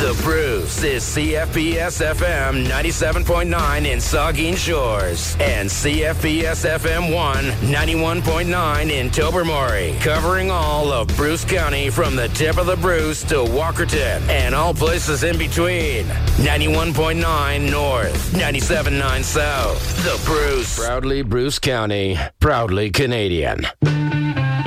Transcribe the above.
The Bruce is CFPS FM 97.9 in Saugeen Shores and CFPS FM 1 91.9 in Tobermory, covering all of Bruce County from the tip of the Bruce to Walkerton and all places in between. 91.9 North, 97.9 South. The Bruce. Proudly Bruce County, proudly Canadian.